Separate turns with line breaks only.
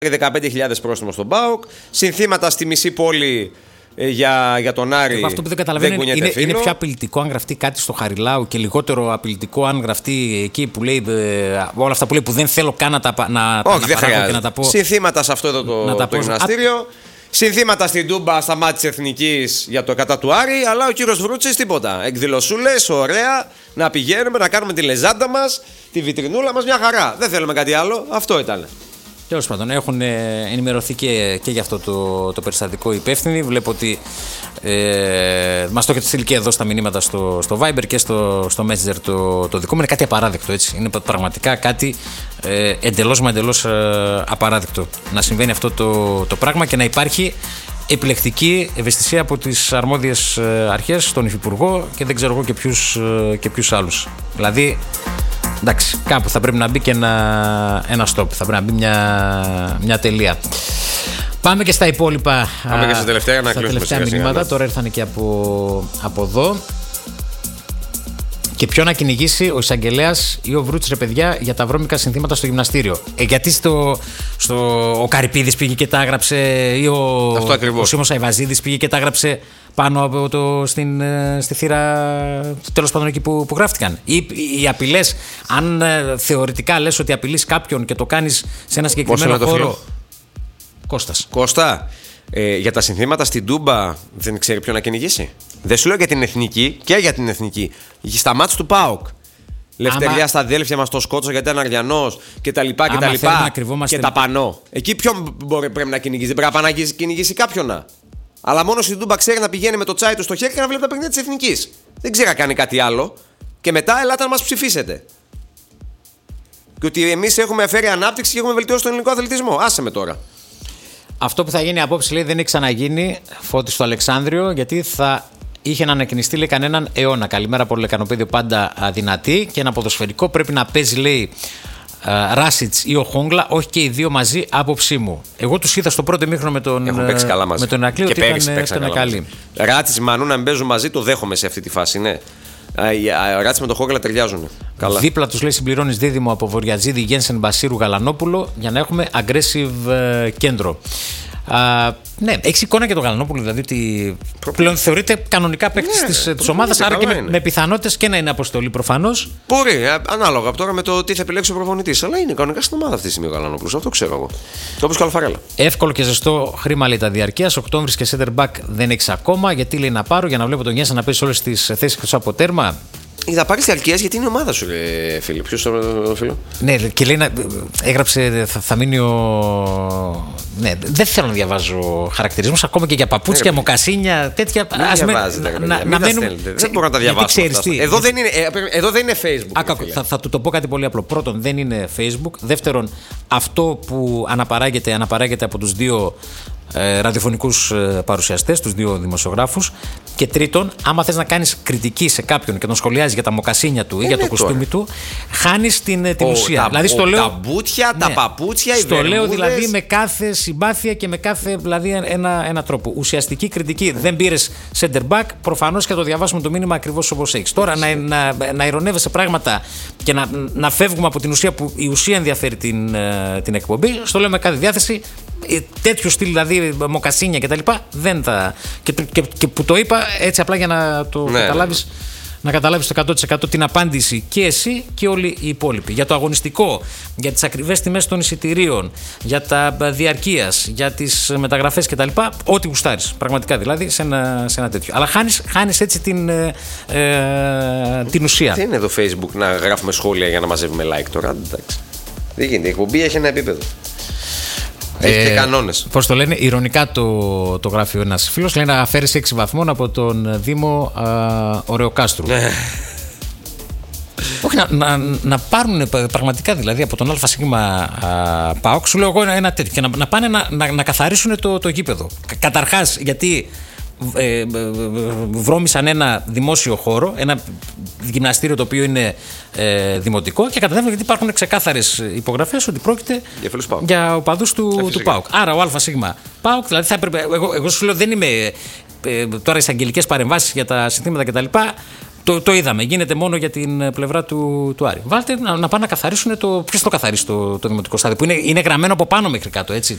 15.000 πρόστιμο στον ΠΑΟΚ. Συνθήματα στη μισή πόλη για τον Άρη.
Αυτό που δεν καταλαβαίνω είναι πιο απειλητικό αν γραφτεί κάτι στο Χαριλάου και λιγότερο απειλητικό αν γραφτεί εκεί που λέει όλα αυτά που λέει που δεν θέλω καν να τα
Όχι, δεν χρειάζεται. Να τα πω. Συνθήματα σε αυτό εδώ το γυμναστήριο. Συνθήματα στην Τούμπα στα μάτια της Εθνικής για το κατά του Άρη. Αλλά ο κύριος Βρούτσης τίποτα. Εκδηλωσούλες, ωραία. Να πηγαίνουμε, να κάνουμε τη λεζάντα μας, τη βιτρινούλα μας, μια χαρά. Δεν θέλουμε κάτι άλλο. Αυτό ήταν.
Τέλος πάντων, έχουν ενημερωθεί και για αυτό το περιστατικό υπεύθυνοι. Βλέπω ότι μας το έχετε στείλει και εδώ στα μηνύματα στο Viber και στο Messenger το δικό μου. Είναι κάτι απαράδεκτο, έτσι. Είναι πραγματικά κάτι εντελώς απαράδεκτο να συμβαίνει αυτό το πράγμα και να υπάρχει επιλεκτική ευαισθησία από τις αρμόδιες αρχές, τον Υφυπουργό και δεν ξέρω εγώ και ποιους άλλους. Δηλαδή, εντάξει, κάπου θα πρέπει να μπει και ένα stop, θα πρέπει να μπει μια τελεία. Πάμε και στα υπόλοιπα.
Πάμε και στα τελευταία να κλείσουμε
μηνύματα. Τώρα ήρθανε και από εδώ. Και ποιο να κυνηγήσει, ο εισαγγελέας ή ο Βρούτσης, ρε παιδιά, για τα βρώμικα συνθήματα στο γυμναστήριο. Γιατί ο Καρυπίδης πήγε και τα έγραψε, ή ο Σίμος Αϊβαζίδης πήγε και τα έγραψε πάνω από στη θύρα, τέλος πάντων εκεί που γράφτηκαν. Οι απειλές, αν θεωρητικά λες ότι απειλείς κάποιον και το κάνεις σε ένα συγκεκριμένο χώρο.
Κώστα, για τα συνθήματα στην Τούμπα δεν ξέρει ποιο να κυνηγήσει. Δεν σου λέω για την εθνική και για την εθνική. Στα μάτς του ΠΑΟΚ. Λευτεριά στα αδέλφια μας, το Σκότσο γιατί ήταν Αριανός και τα λοιπά και τα πανώ. Εκεί ποιον πρέπει να κυνηγήσει. Δεν πρέπει να κυνηγήσει κάποιον. Αλλά μόνο στην Τούμπα ξέρει να πηγαίνει με το τσάι του στο χέρι και να βλέπει τα παιχνίδια της εθνικής. Δεν ξέρει να κάνει κάτι άλλο. Και μετά ελάτε να μας ψηφίσετε. Και ότι εμείς έχουμε φέρει ανάπτυξη και έχουμε βελτιώσει τον ελληνικό αθλητισμό. Άσε με τώρα.
Αυτό που θα γίνει απόψε, λέει, δεν έχει ξαναγίνει, Φώτη στο Αλεξάνδριο, γιατί θα είχε να ανακοινιστεί, λέει, κανέναν αιώνα. Καλημέρα από το Λεκανοπέδιο, πάντα δυνατή. Και ένα ποδοσφαιρικό πρέπει να παίζει, λέει, Ράσιτς ή ο Χόγκλα, όχι και οι δύο μαζί, άποψή μου. Εγώ τους είδα στο πρώτο ημίχρονο με τον Ηρακλή ότι ήταν καλή.
Ράσιτς, Μανού να μην παίζουν μαζί, το δέχομαι σε αυτή τη φάση, ναι. Ράτς με το Χόγκλα ταιριάζουν. Καλά.
Δίπλα τους, λέει, συμπληρώνεις δίδυμο από Βορειατζίδη, Γένσεν, Μπασίρου, Γαλανόπουλο για να έχουμε aggressive κέντρο. Ναι, έχει εικόνα και το Γαλανόπουλο, δηλαδή ότι πλέον θεωρείται κανονικά παίκτης της ομάδας, άρα και με πιθανότητες και να είναι αποστολή προφανώς.
Μπορεί, ανάλογα τώρα με το τι θα επιλέξει ο προπονητής. Αλλά είναι κανονικά στην ομάδα αυτή τη στιγμή ο Γαλανόπουλος, αυτό ξέρω εγώ. Όπως και ο Αλφαρέλα.
Εύκολο και ζεστό χρήμα, λέει, τα διαρκείας. Οκτώβρης και center back δεν έχει ακόμα. Γιατί, λέει, να πάρω για να βλέπω τον Γένσεν να παίζει σε όλες τις θέσεις εκτός από τέρμα.
Θα πάρει διαρκείας γιατί είναι η ομάδα σου, φίλε. Ποιος το φίλο.
Ναι, και λέει έγραψε θα μείνει ο. Ναι, δεν θέλω να διαβάζω χαρακτηρισμούς ακόμα και για παπούτσια, μοκασίνια, τέτοια.
Να μένουμε. Δεν μπορώ να τα διαβάσω. Εδώ δεν είναι Facebook.
Θα του το πω κάτι πολύ απλό. Πρώτον, δεν είναι Facebook. Δεύτερον, αυτό που αναπαράγεται από τους δύο ραδιοφωνικούς παρουσιαστές, τους δύο δημοσιογράφους. Και τρίτον, άμα θες να κάνεις κριτική σε κάποιον και τον σχολιάζεις για τα μοκασίνια του ή για το κοστούμι του, χάνεις την ουσία. Δηλαδή,
τα μπουτια, τα παπούτσια, οι βερμούδες.
Το λέω δηλαδή με κάθε συμπάθεια και με κάθε ένα τρόπο. Ουσιαστική κριτική. Δεν πήρες center back, προφανώς και το διαβάσουμε το μήνυμα ακριβώς όπως έχεις. Τώρα να ειρωνεύεσαι πράγματα και να φεύγουμε από την ουσία που η ουσία ενδιαφέρει την εκπομπή, στο λέω με κάθε διάθεση. Τέτοιο στυλ, δηλαδή μοκασίνια κτλ. Δεν θα. Και που το είπα έτσι απλά για να το καταλάβεις. Να καταλάβεις το 100% την απάντηση και εσύ και όλοι οι υπόλοιποι. Για το αγωνιστικό, για τις ακριβές τιμές των εισιτηρίων, για τα διαρκείας, για τις μεταγραφές κτλ. Ό,τι γουστάρεις. Πραγματικά δηλαδή σε ένα τέτοιο. Αλλά χάνεις έτσι την ουσία.
Δεν είναι εδώ Facebook να γράφουμε σχόλια για να μαζεύουμε like τώρα. Εντάξει. Δεν γίνεται. Η εκπομπή έχει ένα επίπεδο. Έχει και κανόνες.
Πώς το λένε, ηρωνικά το γράφει ένας φίλος. Λέει να αφαίρεις 6 βαθμών από τον Δήμο Ωρεοκάστρου. Όχι, να πάρουν πραγματικά δηλαδή από τον ΑΣ ΠΑΟΚ, σου λέω εγώ ένα τέτοιο. Και να πάνε να καθαρίσουν το γήπεδο. Καταρχάς, γιατί βρώμησαν ένα δημόσιο χώρο, ένα γυμναστήριο το οποίο είναι δημοτικό, και κατά δεύτερον γιατί υπάρχουν ξεκάθαρες υπογραφές ότι πρόκειται για οπαδούς του ΠΑΟΚ. Άρα ο ΑΣ ΠΑΟΚ, δηλαδή θα έπρεπε, εγώ σου λέω δεν είμαι τώρα εισαγγελικές παρεμβάσεις για τα συνθήματα κτλ. Το είδαμε. Γίνεται μόνο για την πλευρά του Άρη. Βάλτε να πάνε να καθαρίσουν ποιος το καθαρίσει το δημοτικό στάδιο, που είναι γραμμένο από πάνω μέχρι κάτω, έτσι.